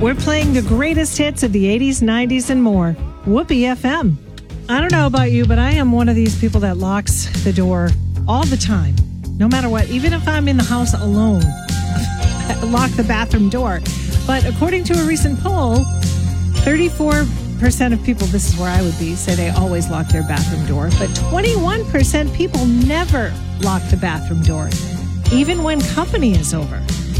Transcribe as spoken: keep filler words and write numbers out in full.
We're playing the greatest hits of the eighties, nineties, and more. Whoopee F M. I don't know about you, but I am one of these people that locks the door all the time, no matter what. Even if I'm in the house alone, I lock the bathroom door. But according to a recent poll, thirty-four percent of people, this is where I would be, say they always lock their bathroom door. But twenty-one percent people never lock the bathroom door, even when company is over.